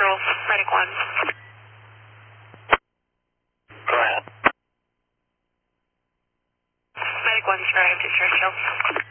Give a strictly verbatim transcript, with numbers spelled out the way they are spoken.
Churchill, Medic one. Go ahead. Medic one's driving to Churchill.